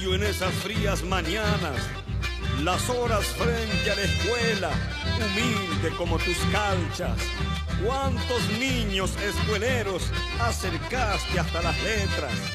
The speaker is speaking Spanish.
tuyo en esas frías mañanas, las horas frente a la escuela, humilde como tus calchas. Cuántos niños escueleros acercaste hasta las letras.